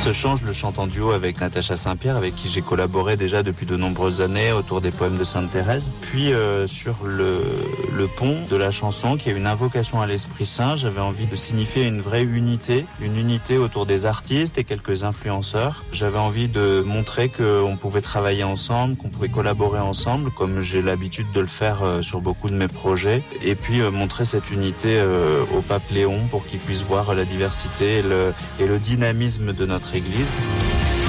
Ce chant, je le chante en duo avec Natacha Saint-Pierre, avec qui j'ai collaboré déjà depuis de nombreuses années autour des poèmes de Sainte Thérèse. Puis sur le pont de la chanson, qui est une invocation à l'Esprit Saint, j'avais envie de signifier une vraie unité, une unité autour des artistes et quelques influenceurs. J'avais envie de montrer qu'on pouvait travailler ensemble, qu'on pouvait collaborer ensemble, comme j'ai l'habitude de le faire sur beaucoup de mes projets. Et puis montrer cette unité au pape Léon pour qu'il puisse voir la diversité et le dynamisme de notre Église.